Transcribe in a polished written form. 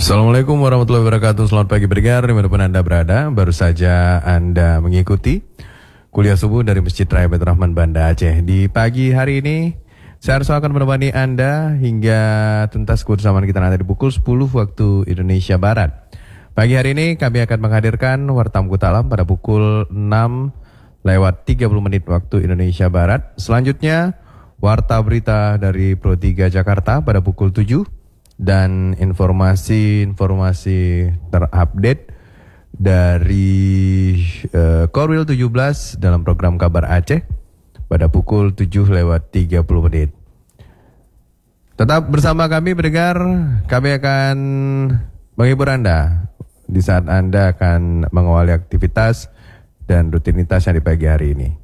Assalamualaikum warahmatullahi wabarakatuh. Selamat pagi pendengar dimanapun Anda berada. Baru saja Anda mengikuti kuliah subuh dari Masjid Raya Baitur Rahman Banda Aceh. Di pagi hari ini saya akan menemani Anda hingga tuntas kebersamaan kita nanti di pukul 10 waktu Indonesia Barat. Pagi hari ini kami akan menghadirkan Warta Angkutan Alam pada pukul 6:30 waktu Indonesia Barat. Selanjutnya Warta Berita dari Pro 3 Jakarta pada pukul 7. Dan informasi-informasi terupdate dari Korwil 17 dalam program Kabar Aceh pada pukul 7:30. Tetap bersama kami pendengar, kami akan menghibur Anda di saat Anda akan mengawali aktivitas dan rutinitas yang di pagi hari ini.